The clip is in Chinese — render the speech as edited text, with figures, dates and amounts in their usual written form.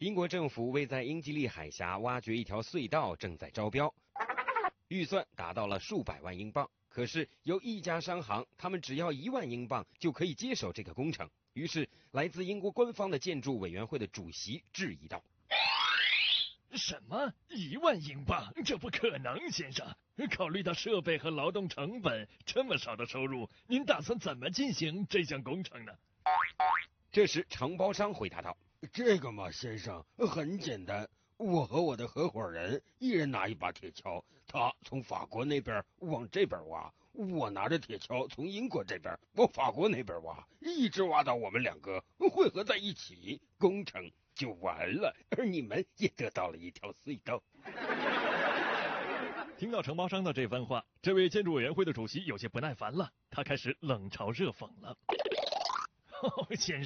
英国政府为在英吉利海峡挖掘一条隧道正在招标，预算达到了数百万英镑。可是有一家商行，他们只要1万英镑就可以接手这个工程。于是，来自英国官方的建筑委员会的主席质疑道：“ 什么1万英镑？这不可能，先生。考虑到设备和劳动成本，这么少的收入，您打算怎么进行这项工程呢？” 这时，承包商回答道：“ 这个嘛，先生，很简单。我和我的合伙人一人拿一把铁锹，他从法国那边往这边挖，我拿着铁锹从英国这边往法国那边挖，一直挖到我们2个汇合在一起，工程就完了，而你们也得到了一条隧道。” 听到承包商的这番话，这位建筑委员会的主席有些不耐烦了，他开始冷嘲热讽了。先生。